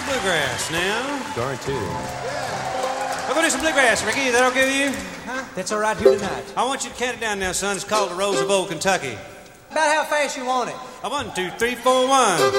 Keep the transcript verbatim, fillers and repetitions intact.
bluegrass now. Darn tootin'. We're going to do some bluegrass, Ricky. Is that okay with you? Huh? That's all right here tonight. I want you to count it down now, son. It's called the Rose of Old Kentucky. About how fast you want it? A one, two, three, four, one.